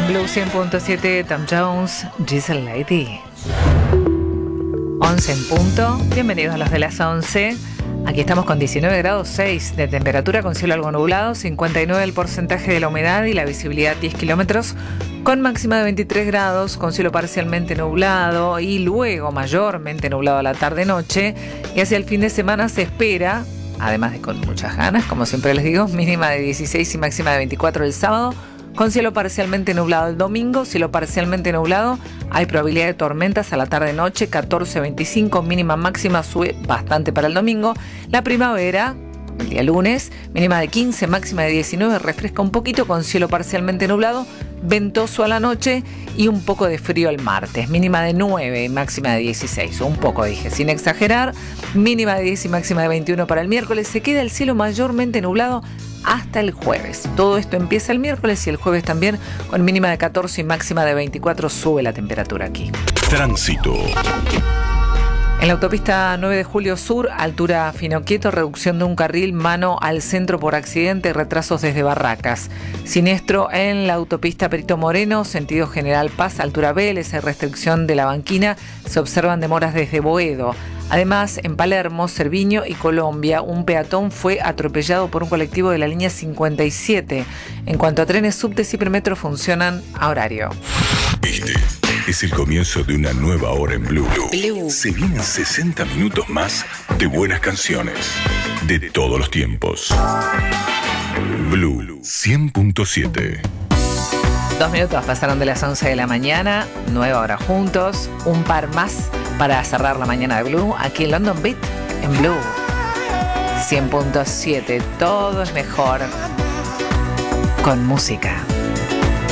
Blue 100.7, Tom Jones, Giselle Lady. 11 en punto. Bienvenidos a los de las 11. Aquí estamos con 19 grados 6 de temperatura, con cielo algo nublado, 59 el porcentaje de la humedad y la visibilidad 10 kilómetros, con máxima de 23 grados, con cielo parcialmente nublado y luego mayormente nublado a la tarde-noche. Y hacia el fin de semana se espera, además de con muchas ganas, como siempre les digo, mínima de 16 y máxima de 24 el sábado, con cielo parcialmente nublado el domingo, cielo parcialmente nublado, hay probabilidad de tormentas a la tarde-noche, 14-25, mínima máxima sube bastante para el domingo. La primavera, el día lunes, mínima de 15, máxima de 19, refresca un poquito con cielo parcialmente nublado, ventoso a la noche y un poco de frío el martes, mínima de 9, máxima de 16, un poco dije, sin exagerar, mínima de 10 y máxima de 21 para el miércoles, se queda el cielo mayormente nublado hasta el jueves. Todo esto empieza el miércoles y el jueves también, con mínima de 14 y máxima de 24 sube la temperatura aquí. Tránsito. En la autopista 9 de Julio Sur, altura Finoquieto, reducción de un carril mano al centro por accidente, retrasos desde Barracas. Siniestro en la autopista Perito Moreno, sentido General Paz, altura Vélez, hay restricción de la banquina, se observan demoras desde Boedo. Además, en Palermo, Cerviño y Colombia, un peatón fue atropellado por un colectivo de la línea 57. En cuanto a trenes, subtes y premetro funcionan a horario. Este es el comienzo de una nueva hora en Blue. Se vienen 60 minutos más de buenas canciones de todos los tiempos. Blue 100.7. 2 minutos pasaron de las 11 de la mañana, nueva hora juntos, un par más para cerrar la mañana de Blue, aquí en London Beat, en Blue 100.7, todo es mejor con música.